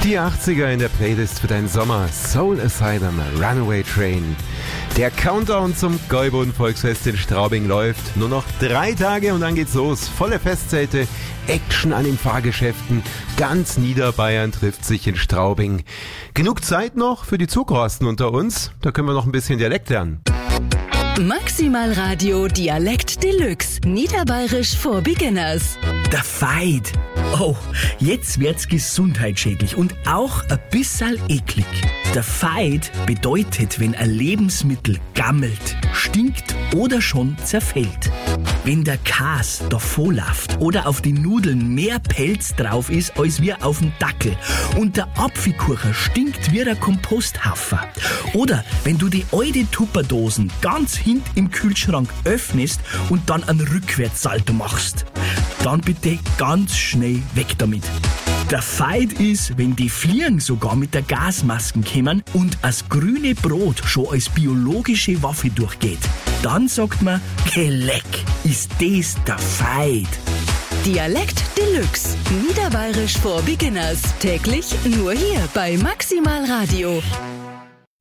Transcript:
Die 80er in der Playlist für deinen Sommer. Soul Asylum, Runaway Train. Der Countdown zum Gäuboden-Volksfest in Straubing läuft. Nur noch 3 Tage und dann geht's los. Volle Festzelte, Action an den Fahrgeschäften. Ganz Niederbayern trifft sich in Straubing. Genug Zeit noch für die Zughorsten unter uns. Da können wir noch ein bisschen Dialekt lernen. Maximal Radio Dialekt Deluxe. Niederbayerisch for Beginners. Der Feind. Oh, jetzt wird's gesundheitsschädlich und auch ein bisschen eklig. Der Feind bedeutet, wenn ein Lebensmittel gammelt, stinkt oder schon zerfällt. Wenn der Käse davonläuft oder auf die Nudeln mehr Pelz drauf ist als wir auf dem Dackel und der Apfelkuchen stinkt wie der Komposthaufen. Oder wenn du die alte Tupperdosen ganz hint im Kühlschrank öffnest und dann einen Rückwärtssalto machst. Dann bitte ganz schnell weg damit. Der Feind ist, wenn die Fliegen sogar mit der Gasmasken kommen und das grüne Brot schon als biologische Waffe durchgeht. Dann sagt man, Geleck, ist das der Feind. Dialekt Deluxe. Niederbayerisch for Beginners. Täglich nur hier bei Maximal Radio.